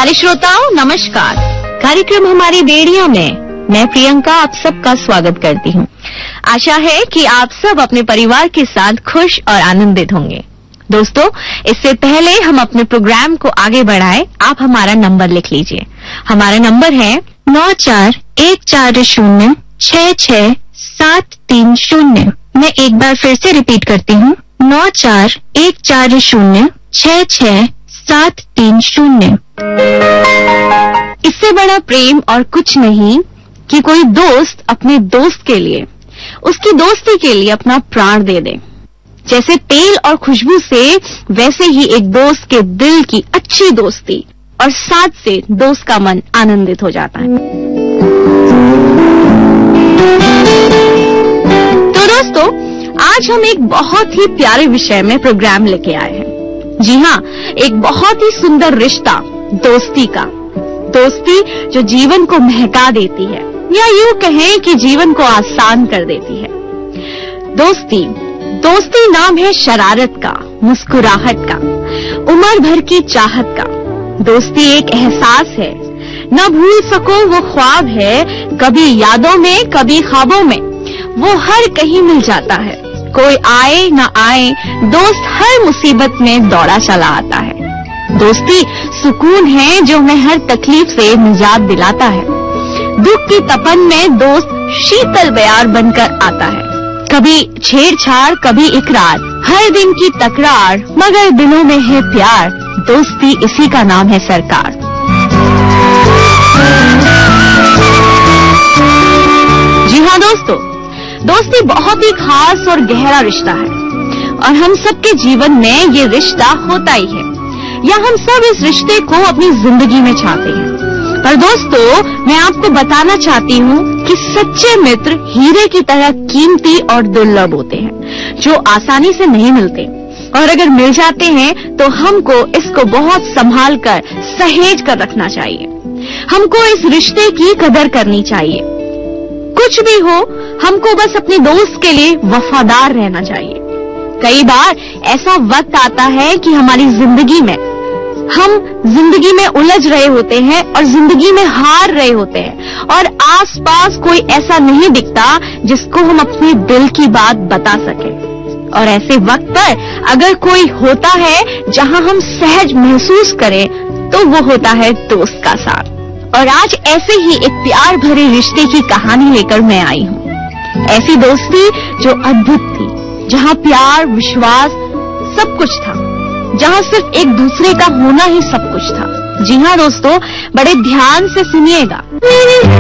प्यारे श्रोताओं नमस्कार। कार्यक्रम हमारी बेड़ियों में मैं प्रियंका आप सबका स्वागत करती हूँ। आशा है कि आप सब अपने परिवार के साथ खुश और आनंदित होंगे। दोस्तों, इससे पहले हम अपने प्रोग्राम को आगे बढ़ाएं, आप हमारा नंबर लिख लीजिए। हमारा नंबर है 9414066730। मैं एक बार फिर से रिपीट करती हूँ, 9414066730। इससे बड़ा प्रेम और कुछ नहीं कि कोई दोस्त अपने दोस्त के लिए, उसकी दोस्ती के लिए अपना प्राण दे दे। जैसे तेल और खुशबू से, वैसे ही एक दोस्त के दिल की अच्छी दोस्ती और साथ से दोस्त का मन आनंदित हो जाता है। तो दोस्तों, आज हम एक बहुत ही प्यारे विषय में प्रोग्राम लेके आए हैं। जी हाँ, एक बहुत ही सुंदर रिश्ता, दोस्ती का। दोस्ती जो जीवन को महका देती है या यूं कहें कि जीवन को आसान कर देती है। दोस्ती नाम है शरारत का, मुस्कुराहट का, उम्र भर की चाहत का। दोस्ती एक एहसास है, न भूल सको वो ख्वाब है, कभी यादों में कभी ख्वाबों में वो हर कहीं मिल जाता है। कोई आए न आए, दोस्त हर मुसीबत में दौड़ा चला आता है। दोस्ती सुकून है जो हमें हर तकलीफ से निजात दिलाता है। दुख की तपन में दोस्त शीतल बयार बनकर आता है। कभी छेड़छाड़ कभी इकरार, हर दिन की तकरार, मगर दिलों में है प्यार। दोस्ती इसी का नाम है सरकार। जी हाँ दोस्तों, दोस्ती बहुत ही खास और गहरा रिश्ता है और हम सबके जीवन में ये रिश्ता होता ही है, या हम सब इस रिश्ते को अपनी जिंदगी में चाहते हैं। पर दोस्तों, मैं आपको बताना चाहती हूँ कि सच्चे मित्र हीरे की तरह कीमती और दुर्लभ होते हैं, जो आसानी से नहीं मिलते, और अगर मिल जाते हैं तो हमको इसको बहुत संभाल कर, सहेज कर रखना चाहिए। हमको इस रिश्ते की कदर करनी चाहिए। कुछ भी हो, हमको बस अपने दोस्त के लिए वफादार रहना चाहिए। कई बार ऐसा वक्त आता है कि हमारी जिंदगी में हम जिंदगी में उलझ रहे होते हैं और जिंदगी में हार रहे होते हैं, और आसपास कोई ऐसा नहीं दिखता जिसको हम अपने दिल की बात बता सके। और ऐसे वक्त पर अगर कोई होता है जहां हम सहज महसूस करें, तो वो होता है दोस्त का साथ। और आज ऐसे ही एक प्यार भरे रिश्ते की कहानी लेकर मैं आई हूँ। ऐसी दोस्ती जो अद्भुत थी, जहाँ प्यार, विश्वास सब कुछ था, जहाँ सिर्फ एक दूसरे का होना ही सब कुछ था। जी हाँ दोस्तों, बड़े ध्यान से सुनिएगा।